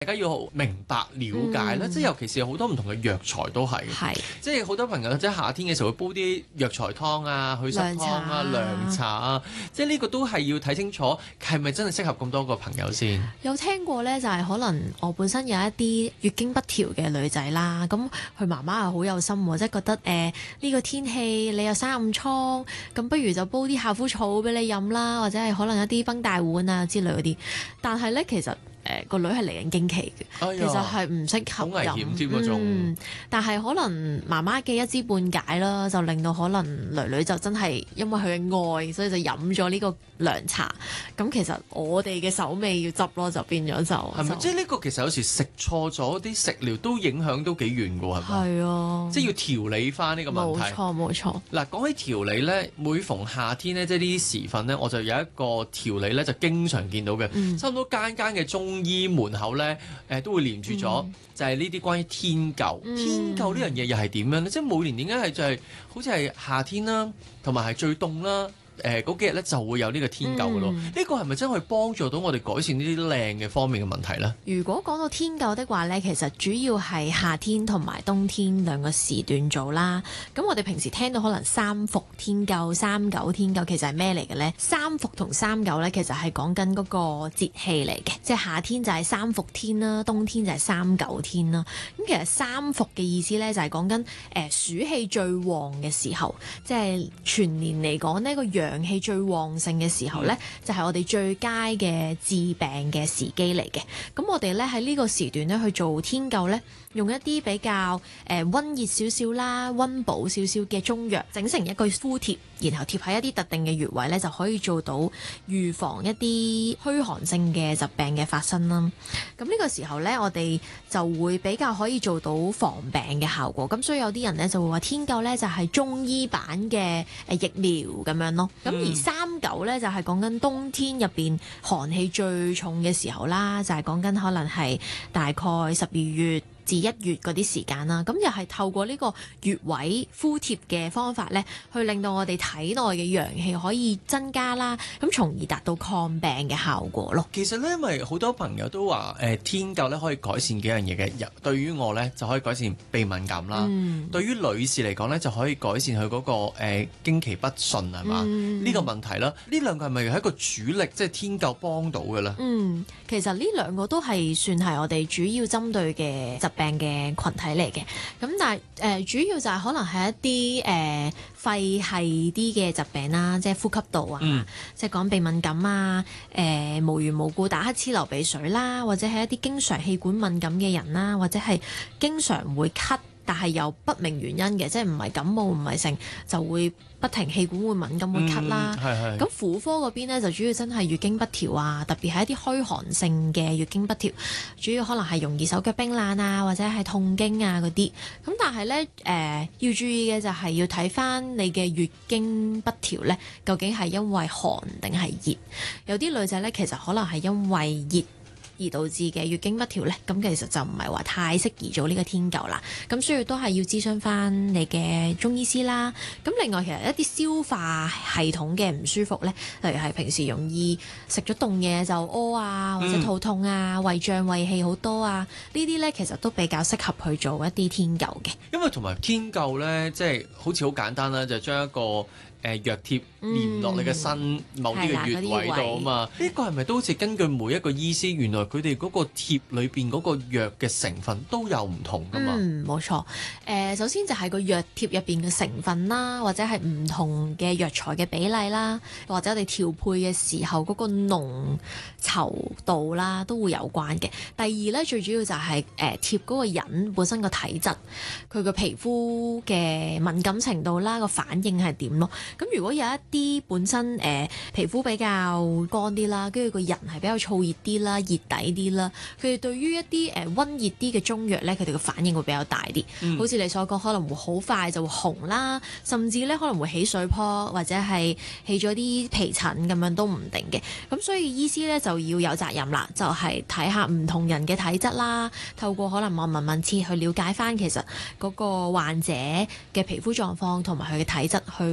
大家要明白了解啦，即係尤其是好多唔同嘅藥材都係，即係好多朋友即係夏天嘅時候會煲啲藥材湯啊、祛濕湯啊、涼茶啊，即係呢個都係要睇清楚係咪真係適合咁多個朋友先。 有聽過呢，就係可能我本身有一啲月經不調嘅女仔啦，咁佢媽媽係好有心喎，即係覺得呢個天氣你有生暗瘡，咁不如就煲啲夏枯草俾你飲啦，或者係可能一啲崩大碗啊之類嗰啲，但係呢，其實個女係嚟緊經期嘅，其實係唔適合飲， 好危險添嗰種。 但係可能媽媽嘅一知半解啦，就令到可能女女就真係因為佢嘅愛，所以就飲咗呢個涼茶。咁其實我哋嘅手尾要執咯，就變咗就係咪？ 即係呢個其實有時食錯咗啲食療都影響都幾遠㗎喎，係咪？ 係啊， 即係要調理翻呢個問題。 冇錯。 嗱，講起調理咧，每逢夏天咧，即係呢啲時分咧，我就有一個調理咧，就經常見到嘅，差唔多間嘅中醫門口咧，都會連住咗，就係呢啲關於天灸。天灸呢樣嘢又係點樣咧？即係每年點解係就係好似係夏天啦，同埋係最凍啦。嗰幾日咧就會有呢個天灸嘅咯，呢個係咪真係可以幫助到我哋改善呢啲靚嘅方面嘅問題呢？ 如果講到天灸的話呢，其實主要係夏天同埋冬天兩個時段做啦。咁我哋平時聽到可能三伏天灸、三九天灸，其實係咩嚟嘅呢？三伏同三九呢，其實係講緊嗰個節氣嚟嘅，即係夏天就係三伏天啦，冬天就係三九天啦。咁其實三伏嘅意思呢，就係講緊暑氣最旺嘅時候，即係全年嚟講呢個陽氣最旺盛嘅時候呢，就係我哋最佳嘅治病嘅時機嚟嘅。咁我哋呢喺呢個時段呢去做天灸呢，用一啲比較溫熱少少啦、溫補少少嘅中藥，整成一個敷貼，然後貼喺一啲特定嘅穴位呢，就可以做到預防一啲虛寒性嘅疾病嘅發生啦。咁呢個時候呢，我哋就會比較可以做到防病嘅效果。咁所以有啲人呢，就會話天灸呢就係中醫版嘅疫苗咁樣咯。咁而三九呢，就係講緊冬天入邊寒氣最重嘅時候啦，就係講緊可能係大概12月至1月嗰啲時間啦，咁又係透過呢個穴位敷貼嘅方法呢，去令到我哋體內嘅陽氣可以增加啦，咁從而達到抗病嘅效果咯。 其實呢，因為好多朋友都話天灸咧可以改善幾樣嘢嘅，對於我呢，就可以改善鼻敏感啦，對於女士嚟講呢，就可以改善佢嗰個經期不順係嘛呢個問題啦。呢兩個係咪係一個主力，即係天灸幫到嘅呢？ 其實呢兩個都係算係我哋主要針對嘅疾病嘅群體嚟嘅，咁但係主要就係可能係一啲肺系啲嘅疾病啦，即係呼吸道啊，即係講鼻敏感啊，無緣無故打乞嗤流鼻水啦，或者係一啲經常氣管敏感嘅人啦，或者係經常會咳，但係又不明原因嘅，即係唔係感冒唔係成就會不停氣管會敏感會咳啦。咁婦科嗰邊呢，就主要真係月經不調啊，特別係一啲虛寒性嘅月經不調，主要可能係容易手腳冰冷啊，或者係痛經啊嗰啲。咁但係呢，要注意嘅就係要睇翻你嘅月經不調呢，究竟係因為寒定係熱？有啲女仔呢，其實可能係因為熱而導致嘅月經不調呢，咁其實就唔係話太適宜做呢個天灸啦。咁所以都係要諮詢翻你嘅中醫師啦。咁另外其實一啲消化系統嘅唔舒服呢，例如係平時容易食咗凍嘢就屙啊，或者肚痛啊、胃脹胃氣好多啊，呢啲呢其實都比較適合去做一啲天灸嘅。 因為同埋天灸呢，即係好似好簡單啦，就將一個藥貼連落你嘅身某啲嘅穴位度啊嘛，呢個係咪都好似根據每一個醫師，原來佢哋嗰個貼裏邊嗰個藥嘅成分都有唔同噶嘛？ 冇錯。首先就係個藥貼入邊嘅成分啦，或者係唔同嘅藥材嘅比例啦，或者我哋調配嘅時候嗰個濃稠度啦，都會有關嘅。第二呢，最主要就係貼嗰個人本身個體質，佢個皮膚嘅敏感程度啦，個反應係點咯。咁如果有一啲本身皮膚比較乾啲啦，跟住個人係比較燥熱啲啦、熱底啲啦，佢哋對於一啲溫熱啲嘅中藥咧，佢哋嘅反應會比較大啲。好似你所講，可能會好快就會紅啦，甚至咧可能會起水泡或者係起咗啲皮疹咁樣都唔定嘅。咁所以醫師咧就要有責任啦，就係睇下唔同人嘅體質啦，透過可能望聞問切去了解翻其實嗰個患者嘅皮膚狀況同埋佢嘅體質去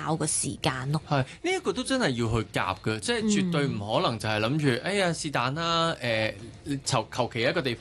教個時間咯。 係呢一個都真係要去夾嘅，即係絕對唔可能就係諗住，哎呀是但啦，求其一個地方。